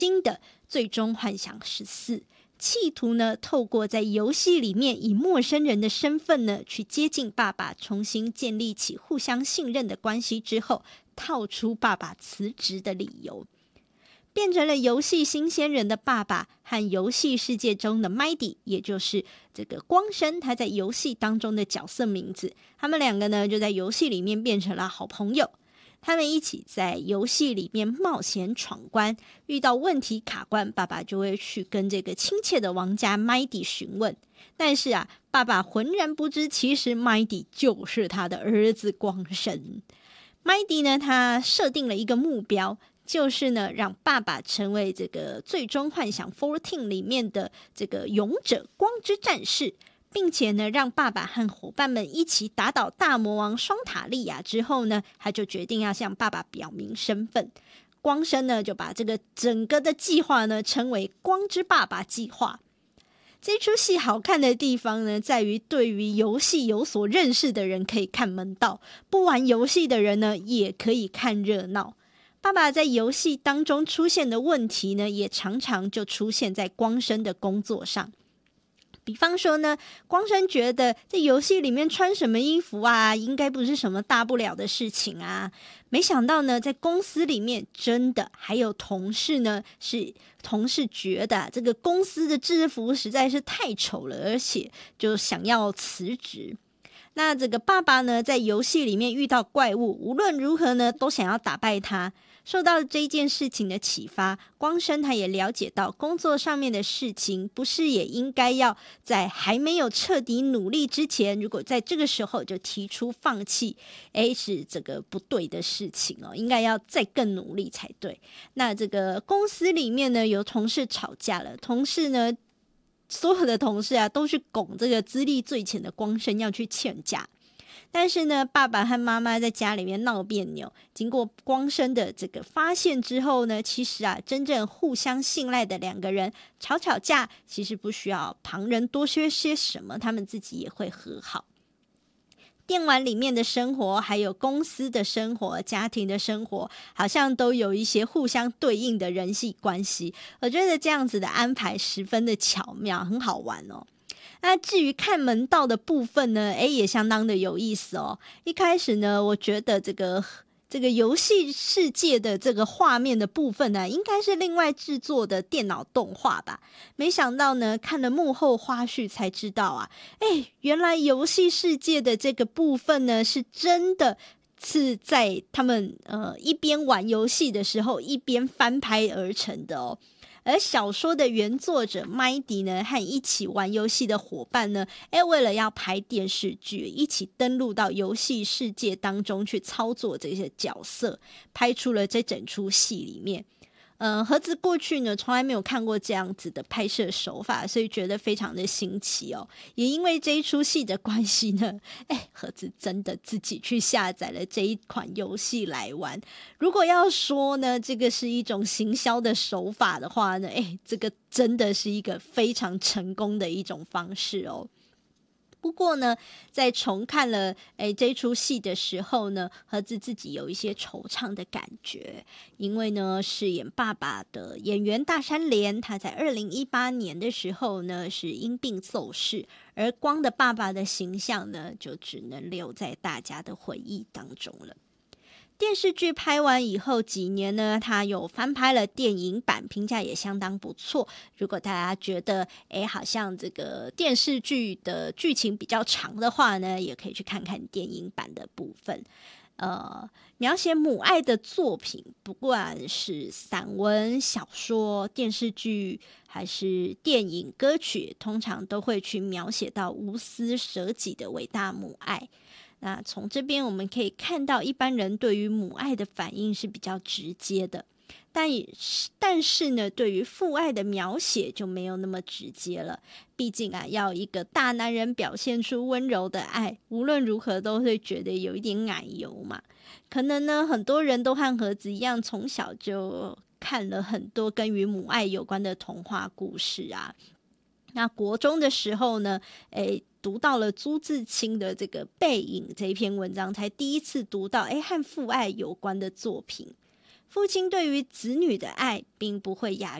新的最终幻想14，企图呢透过在游戏里面以陌生人的身份呢去接近爸爸，重新建立起互相信任的关系之后，套出爸爸辞职的理由。变成了游戏新鲜人的爸爸和游戏世界中的 Mighty， 也就是这个光生他在游戏当中的角色名字，他们两个呢就在游戏里面变成了好朋友。他们一起在游戏里面冒险闯关，遇到问题卡关，爸爸就会去跟这个亲切的王家 Mighty 询问。但是啊，爸爸浑然不知，其实 Mighty 就是他的儿子光生。Mighty 呢，他设定了一个目标，就是呢，让爸爸成为这个最终幻想14里面的这个勇者光之战士，并且呢，让爸爸和伙伴们一起打倒大魔王双塔利亚之后呢，他就决定要向爸爸表明身份。光生呢，就把这个整个的计划呢称为光之爸爸计划。这出戏好看的地方呢，在于对于游戏有所认识的人可以看门道，不玩游戏的人呢也可以看热闹。爸爸在游戏当中出现的问题呢，也常常就出现在光生的工作上。比方说呢，光生觉得在游戏里面穿什么衣服啊，应该不是什么大不了的事情啊。没想到呢，在公司里面真的还有同事呢，是同事觉得这个公司的制服实在是太丑了，而且就想要辞职。那这个爸爸呢，在游戏里面遇到怪物，无论如何呢，都想要打败他。受到这一件事情的启发，光生他也了解到工作上面的事情，不是也应该要在还没有彻底努力之前，如果在这个时候就提出放弃，是这个不对的事情哦，应该要再更努力才对。那这个公司里面呢，有同事吵架了，同事呢，所有的同事啊，都去拱这个资历最浅的光生要去劝架。但是呢，爸爸和妈妈在家里面闹别扭，经过光生的这个发现之后呢，其实啊，真正互相信赖的两个人吵架，其实不需要旁人多说些什么，他们自己也会和好。电玩里面的生活，还有公司的生活、家庭的生活，好像都有一些互相对应的人际关系。我觉得这样子的安排十分的巧妙，很好玩哦。那至于看门道的部分呢，也相当的有意思哦。一开始呢，我觉得这个游戏世界的这个画面的部分呢，应该是另外制作的电脑动画吧。没想到呢，看了幕后花絮才知道啊，原来游戏世界的这个部分呢，是真的是在他们一边玩游戏的时候一边翻拍而成的哦。而小说的原作者 Mighty 呢，和一起玩游戏的伙伴呢，为了要拍电视剧，一起登陆到游戏世界当中去操作这些角色，拍出了这整出戏里面。盒子过去呢，从来没有看过这样子的拍摄手法，所以觉得非常的新奇哦。也因为这一出戏的关系呢，盒子真的自己去下载了这一款游戏来玩。如果要说呢，这个是一种行销的手法的话呢，这个真的是一个非常成功的一种方式哦。不过呢，在重看了这出戏的时候呢，盒子自己有一些惆怅的感觉，因为呢，饰演爸爸的演员大山连，他在2018年的时候呢是因病骤逝，而光的爸爸的形象呢，就只能留在大家的回忆当中了。电视剧拍完以后几年呢，他有翻拍了电影版，评价也相当不错。如果大家觉得好像这个电视剧的剧情比较长的话呢，也可以去看看电影版的部分。描写母爱的作品，不管是散文、小说、电视剧还是电影、歌曲，通常都会去描写到无私舍己的伟大母爱。那从这边我们可以看到，一般人对于母爱的反应是比较直接的，但是呢，对于父爱的描写就没有那么直接了。毕竟啊，要一个大男人表现出温柔的爱，无论如何都会觉得有一点奶油嘛。可能呢，很多人都和盒子一样，从小就看了很多跟与母爱有关的童话故事啊。那国中的时候呢，读到了朱自清的这个《背影》这一篇文章，才第一次读到和父爱有关的作品。 父亲对于子女的爱并不会亚